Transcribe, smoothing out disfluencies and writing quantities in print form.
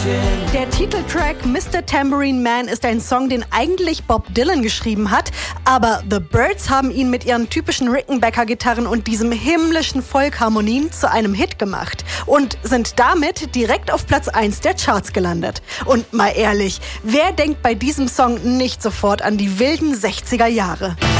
Der Titeltrack Mr. Tambourine Man ist ein Song, den eigentlich Bob Dylan geschrieben hat, aber The Byrds haben ihn mit ihren typischen Rickenbacker-Gitarren und diesem himmlischen Folkharmonien zu einem Hit gemacht und sind damit direkt auf Platz 1 der Charts gelandet. Und mal ehrlich, wer denkt bei diesem Song nicht sofort an die wilden 60er Jahre?